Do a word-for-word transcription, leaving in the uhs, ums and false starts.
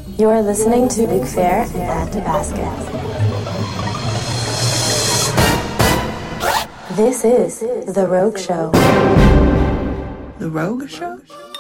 You are listening to Luc Fair at Basket. This is The Rogue Show. The Rogue Show?